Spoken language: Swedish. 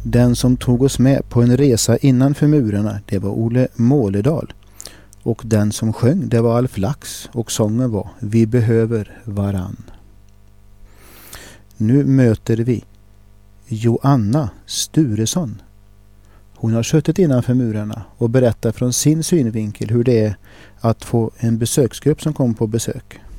Den som tog oss med på en resa innanför murarna, det var Olle Måledal. Och den som sjöng, det var Alf Lax, och sången var Vi behöver varann. Nu möter vi Joanna Sturesson. Hon har suttit innanför murarna och berättar från sin synvinkel hur det är att få en besöksgrupp som kommer på besök.